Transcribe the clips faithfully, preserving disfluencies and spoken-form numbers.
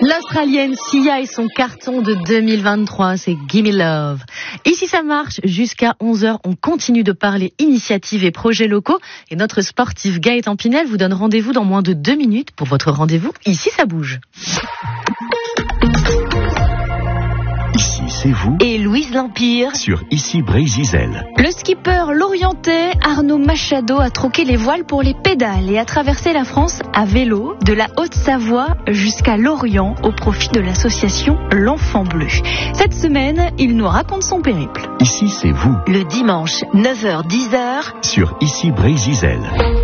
L'Australienne Sia et son carton de deux mille vingt-trois, c'est Gimme Love. Ici ça marche, jusqu'à onze heures, on continue de parler initiatives et projets locaux. Et notre sportif Gaëtan Pinel vous donne rendez-vous dans moins de deux minutes pour votre rendez-vous Ici ça bouge. Ici c'est vous et Louise L'Empire sur Ici Brésil. Le skipper lorientais Arnaud Machado a troqué les voiles pour les pédales et a traversé la France à vélo de la Haute-Savoie jusqu'à Lorient au profit de l'association L'Enfant Bleu. Cette semaine, il nous raconte son périple. Ici c'est vous. Le dimanche, neuf heures dix heures sur Ici Brésil.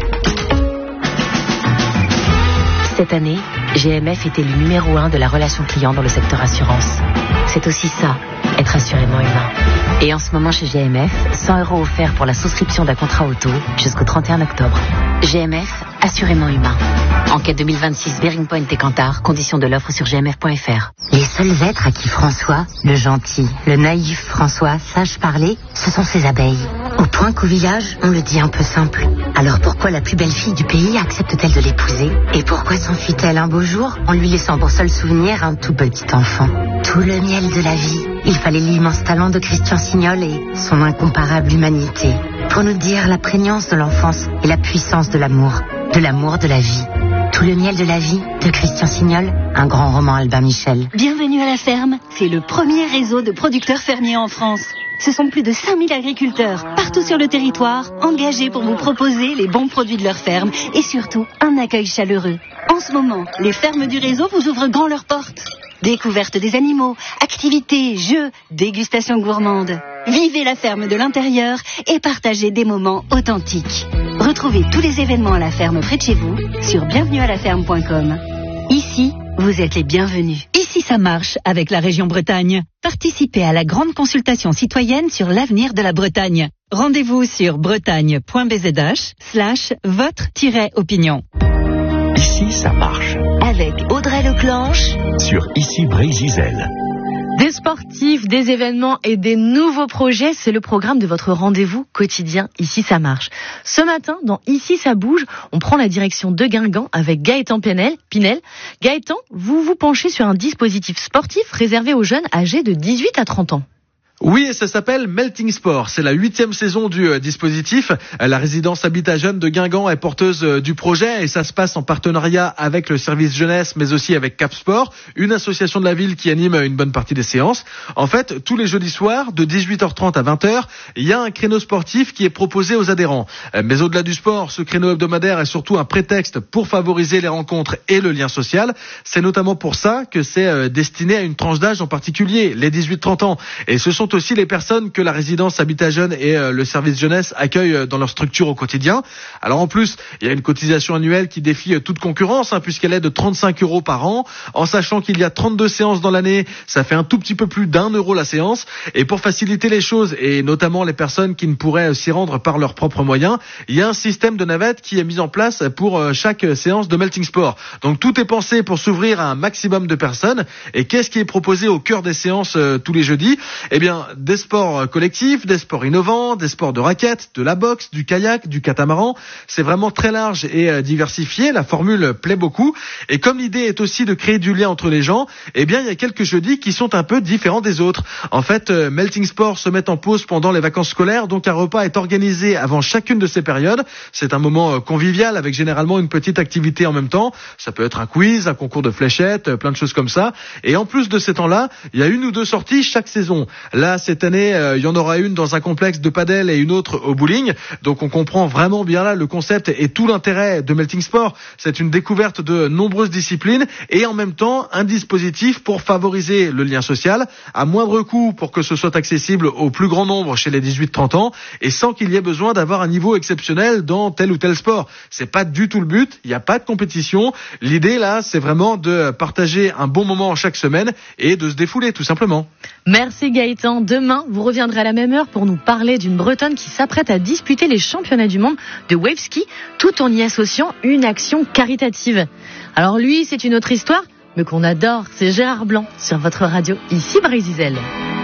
Cette année, G M F est élu numéro un de la relation client dans le secteur assurance. C'est aussi ça, être assurément humain. Et en ce moment chez G M F, cent euros offerts pour la souscription d'un contrat auto jusqu'au trente et un octobre. G M F, assurément humain. Enquête deux mille vingt-six, Bearing Point et Kantar, conditions de l'offre sur g m f point f r. Les seuls êtres à qui François, le gentil, le naïf François, sache parler, ce sont ses abeilles. Au point qu'au village, on le dit un peu simple. Alors pourquoi la plus belle fille du pays accepte-t-elle de l'épouser? Et pourquoi s'enfuit-elle un beau jour en lui laissant pour seul souvenir un tout petit enfant? Tout le miel de la vie, il fallait l'immense talent de Christian Signol et son incomparable humanité pour nous dire la prégnance de l'enfance et la puissance de l'amour, de l'amour de la vie. Tout le miel de la vie de Christian Signol, un grand roman Albin Michel. Bienvenue à la ferme, c'est le premier réseau de producteurs fermiers en France. Ce sont plus de cinq mille agriculteurs, partout sur le territoire, engagés pour vous proposer les bons produits de leur ferme et surtout un accueil chaleureux. En ce moment, les fermes du réseau vous ouvrent grand leurs portes. Découverte des animaux, activités, jeux, dégustations gourmandes. Vivez la ferme de l'intérieur et partagez des moments authentiques. Retrouvez tous les événements à la ferme près de chez vous sur bienvenue à la ferme point com. Ici, vous êtes les bienvenus. Ici ça marche avec la région Bretagne. Participez à la grande consultation citoyenne sur l'avenir de la Bretagne. Rendez-vous sur bretagne point b z h slash votre-opinion. Ici ça marche. Avec Audrey Leclanche sur Ici Brésil. Des sportifs, des événements et des nouveaux projets, c'est le programme de votre rendez-vous quotidien Ici ça marche. Ce matin, dans Ici ça bouge, on prend la direction de Guingamp avec Gaëtan Pinel. Pinel. Gaëtan, vous vous penchez sur un dispositif sportif réservé aux jeunes âgés de dix-huit à trente ans. Oui, et ça s'appelle Melting Sport. C'est la huitième saison du euh, dispositif. La résidence Habitat Jeune de Guingamp est porteuse euh, du projet et ça se passe en partenariat avec le service jeunesse, mais aussi avec Cap Sport, une association de la ville qui anime une bonne partie des séances. En fait, tous les jeudis soirs, de dix-huit heures trente à vingt heures, il y a un créneau sportif qui est proposé aux adhérents. Euh, mais au-delà du sport, ce créneau hebdomadaire est surtout un prétexte pour favoriser les rencontres et le lien social. C'est notamment pour ça que c'est euh, destiné à une tranche d'âge en particulier, les dix-huit trente ans. Et ce sont aussi les personnes que la résidence Habitat Jeune et euh, le service jeunesse accueillent dans leur structure au quotidien. Alors en plus, il y a une cotisation annuelle qui défie euh, toute concurrence, hein, puisqu'elle est de trente-cinq euros par an. En sachant qu'il y a trente-deux séances dans l'année, ça fait un tout petit peu plus d'un euro la séance. Et pour faciliter les choses, et notamment les personnes qui ne pourraient s'y rendre par leurs propres moyens, il y a un système de navette qui est mis en place pour euh, chaque séance de Melting Sport. Donc tout est pensé pour s'ouvrir à un maximum de personnes. Et qu'est-ce qui est proposé au cœur des séances euh, tous les jeudis? Eh bien, des sports collectifs, des sports innovants, des sports de raquettes, de la boxe, du kayak, du catamaran. C'est vraiment très large et diversifié. La formule plaît beaucoup. Et comme l'idée est aussi de créer du lien entre les gens, eh bien, il y a quelques jeudis qui sont un peu différents des autres. En fait, Melting Sport se met en pause pendant les vacances scolaires, donc un repas est organisé avant chacune de ces périodes. C'est un moment convivial avec généralement une petite activité en même temps. Ça peut être un quiz, un concours de fléchettes, plein de choses comme ça. Et en plus de ces temps-là, il y a une ou deux sorties chaque saison. Là, cette année, euh, il y en aura une dans un complexe de padel et une autre au bowling. Donc on comprend vraiment bien là le concept et tout l'intérêt de Melting Sport. C'est une découverte de nombreuses disciplines et en même temps un dispositif pour favoriser le lien social à moindre coût pour que ce soit accessible au plus grand nombre chez les dix-huit trente ans et sans qu'il y ait besoin d'avoir un niveau exceptionnel dans tel ou tel sport. C'est pas du tout le but, il n'y a pas de compétition. L'idée là, c'est vraiment de partager un bon moment chaque semaine et de se défouler tout simplement. Merci Gaëtan. Demain, vous reviendrez à la même heure pour nous parler d'une Bretonne qui s'apprête à disputer les championnats du monde de wave ski tout en y associant une action caritative. Alors lui, c'est une autre histoire, mais qu'on adore, c'est Gérard Blanc sur votre radio Ici Brésil.